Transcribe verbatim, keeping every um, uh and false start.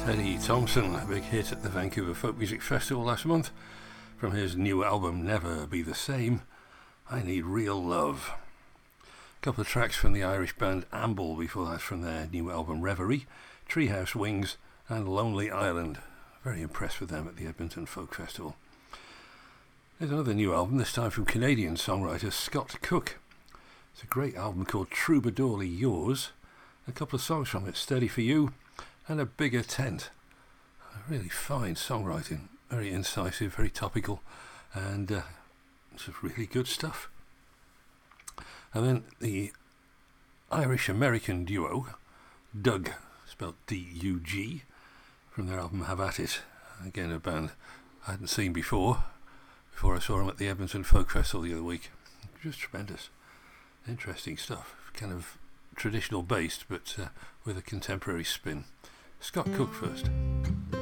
Teddy Thompson, a big hit at the Vancouver Folk Music Festival last month from his new album Never Be the Same, I Need Real Love. A couple of tracks from the Irish band Amble before that from their new album Reverie, Treehouse Wings and Lonely Island. Very impressed with them at the Edmonton Folk Festival. There's another new album, this time from Canadian songwriter Scott Cook. It's a great album called Troubadourly Yours. A couple of songs from it, Steady For You and A Bigger Tent. Really fine songwriting, very incisive, very topical, and uh, it's really good stuff. And then the Irish-American duo, Doug, spelled D U G, from their album Have At It. Again, a band I hadn't seen before, before I saw them at the Edmonton Folk Festival the other week. Just tremendous. Interesting stuff. Kind of traditional based, but uh, with a contemporary spin. Scott Cook first.